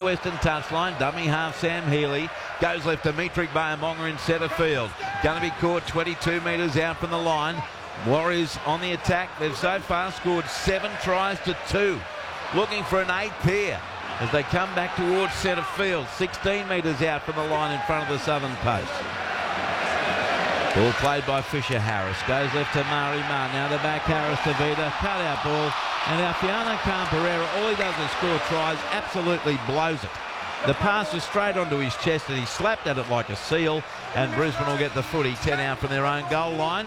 western touchline. Dummy half Sam Healy. Goes left to Dimitri Bayamonga in centre field. Going to be caught 22 metres out from the line. Warriors on the attack. They've so far scored 7 tries to 2. Looking for an 8 pair as they come back towards centre field. 16 metres out from the line in front of the southern post. Ball played by Fisher Harris. Goes left to Mari Ma. Now the back Harris to Vida. Cut out ball. And Alfiano Khan-Pereira, all he does is score tries, absolutely blows it. The pass is straight onto his chest and he slapped at it like a seal. And Brisbane will get the footy 10 out from their own goal line.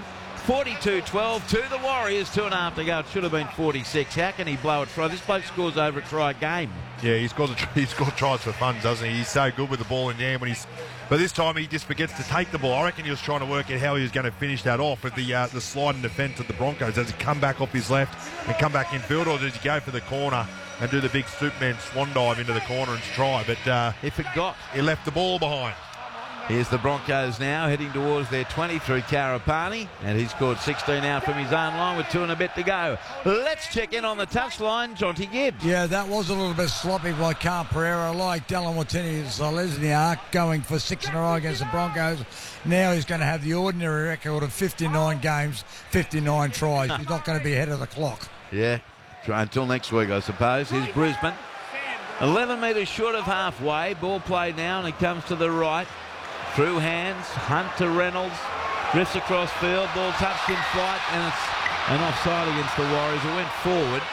42-12 to the Warriors. 2.5 to go. It should have been 46. How can he blow a try? This bloke scores over a try a game. Yeah, he scores tries for fun, doesn't he? He's so good with the ball in the hand but this time he just forgets to take the ball. I reckon he was trying to work out how he was going to finish that off with the slide and defence of the Broncos. Does he come back off his left and come back in field, or does he go for the corner and do the big Superman swan dive into the corner and try? But he left the ball behind. Here's the Broncos now heading towards their 20 through Karapani, and he's scored 16 out from his own line with 2 and a bit to go. Let's check in on the touchline. Jonty Gibbs. Yeah, that was a little bit sloppy by Khan-Pereira. Like Dallin Watene-Zelezniak going for 6 in a row against the Broncos. Now he's going to have the ordinary record of 59 games, 59 tries. He's not going to be ahead of the clock. Yeah, try until next week, I suppose. Here's Brisbane. 11 metres short of halfway. Ball played now, and it comes to the right. Through hands, Hunt to Reynolds, drifts across field, ball touched in flight, and it's an offside against the Warriors. It went forward,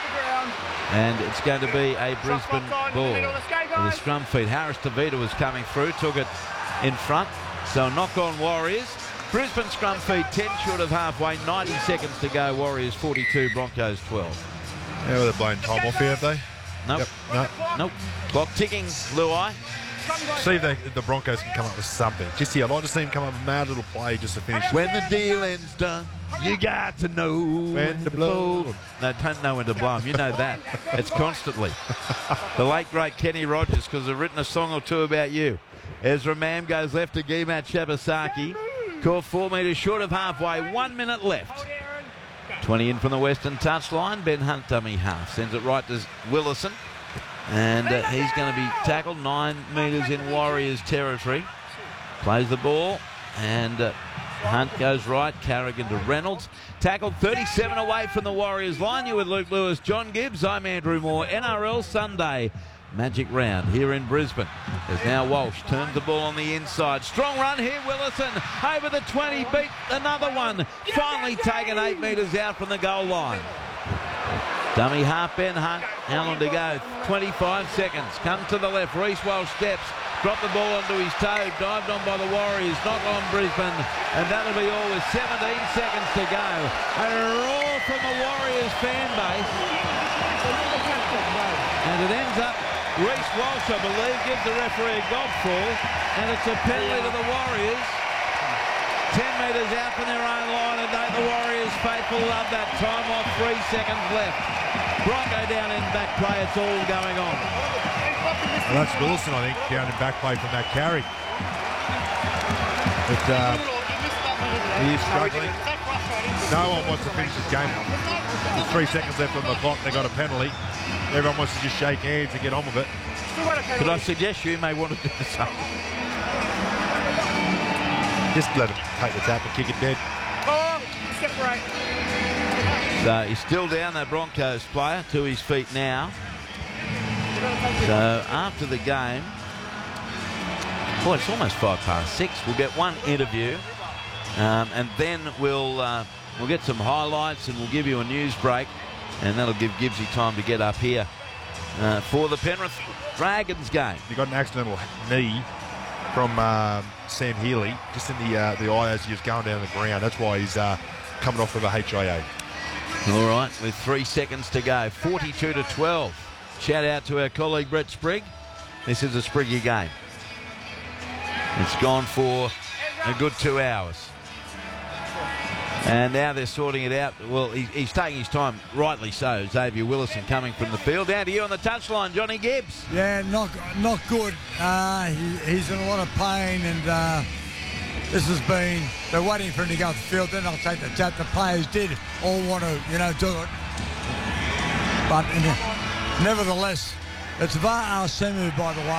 and it's going to be a Brisbane ball with a scrum feed. Harris Tavita was coming through, took it in front, so a knock on Warriors. Brisbane scrum feed 10 short of halfway, 90 seconds to go. Warriors 42, Broncos 12. Yeah, well, they're blowing time off here, have they? Nope. Yep. Nope. Clock ticking, Luai. See if the Broncos can come up with something. Just here, I'd like to see him come up with a mad little play just to finish. When the dealing's done, you got to know when to blow them. No, don't know when to blow them. You know that. It's constantly. The late, great Kenny Rogers, because they've written a song or two about you. Ezra Mam goes left to Gimat Shabasaki. Caught 4 metres short of halfway. 1 minute left. 20 in from the western touchline. Ben Hunt, dummy half. Sends it right to Willison. And he's going to be tackled 9 metres in Warriors territory. Plays the ball, and Hunt goes right. Carrigan to Reynolds. Tackled 37 away from the Warriors line. You with Luke Lewis, John Gibbs. I'm Andrew Moore. NRL Sunday Magic Round here in Brisbane. There's now Walsh. Turns the ball on the inside. Strong run here, Willison. Over the 20. Beat another one. Finally taken 8 metres out from the goal line. Dummy half Ben Hunt. How long to go? 25 seconds. Come to the left. Reece Walsh steps. Dropped the ball onto his toe. Dived on by the Warriors. Knock on Brisbane. And that'll be all with 17 seconds to go. A roar from the Warriors fan base. And it ends up Reece Walsh, I believe, gives the referee a golf ball. And it's a penalty to the Warriors. 10 metres out from their own line, and don't the Warriors faithful love that time off. 3 seconds left. Bronco down in back play. It's all going on. Well, that's Wilson, I think, down in back play from that carry. But he is struggling. No one wants to finish this game. There's 3 seconds left on the clock. They got a penalty. Everyone wants to just shake hands and get on with it. Could I suggest you may want to do the same? Just let him take the tap and kick it dead. Separate. So he's still down, that Broncos player, to his feet now. So after the game, boy, it's almost 6:05. We'll get one interview, and then we'll get some highlights, and we'll give you a news break, and that'll give Gibbsy time to get up here for the Penrith Dragons game. He got an accidental knee from Sam Healy, just in the eye as he was going down the ground. That's why he's coming off of a HIA. All right, with 3 seconds to go, 42-12. Shout out to our colleague Brett Sprigg. This is a Spriggy game. It's gone for a good 2 hours. And now they're sorting it out. Well, he's taking his time, rightly so. Xavier Willison coming from the field. Down to you on the touchline, Johnny Gibbs. Yeah, not good. He's in a lot of pain, and this has been, they're waiting for him to go off the field, then they'll take the tap. The players did all want to, do it. But nevertheless, it's VAR Semu, by the way.